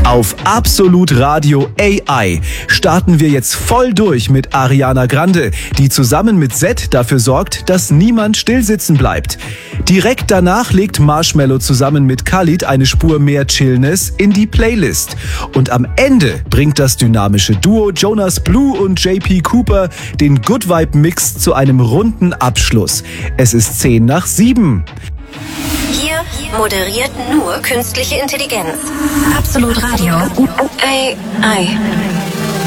Auf Absolut Radio AI starten wir jetzt voll durch mit Ariana Grande, die zusammen mit Zedd dafür sorgt, dass niemand stillsitzen bleibt. Direkt danach legt Marshmello zusammen mit Khalid eine Spur mehr Chillness in die Playlist. Und am Ende bringt das dynamische Duo Jonas Blue und JP Cooper den Good Vibe Mix zu einem runden Abschluss. Es ist 7:10. Hier moderiert nur künstliche Intelligenz. Absolut Radio. AI.